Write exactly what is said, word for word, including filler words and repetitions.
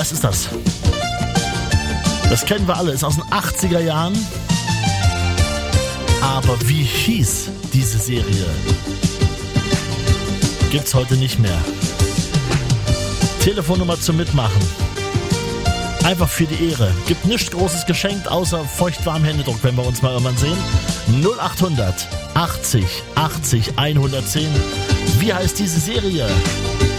Das ist das. Das kennen wir alle, ist aus den achtziger Jahren. Aber wie hieß diese Serie? Gibt's heute nicht mehr. Telefonnummer zum Mitmachen. Einfach für die Ehre. Gibt nichts Großes geschenkt, außer feuchtwarmen Händedruck, wenn wir uns mal irgendwann sehen. null achthundert achtzig achtzig hundertzehn. Wie heißt diese Serie?